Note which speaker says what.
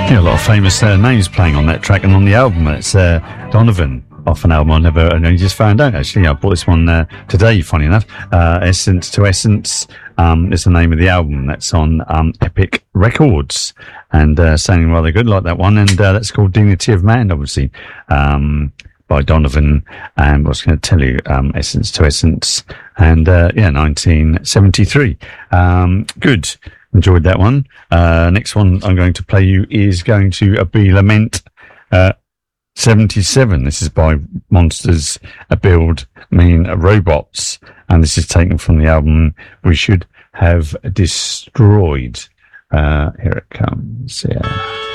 Speaker 1: Yeah, a lot of famous names playing on that track and on the album. It's Donovan off an album I only just found out. Actually, I bought this one today. Funny enough, Essence to Essence is the name of the album. That's on Epic Records, and sounding rather good like that one. And that's called Dignity of Man, obviously, by Donovan. And what's going to tell you, Essence to Essence, and 1973. Good. Enjoyed that one. Next one I'm going to play you is going to be Lament 77. This is by Monsters Build Mean Robots, and this is taken from the album We Should Have Destroyed. Here it comes. Yeah.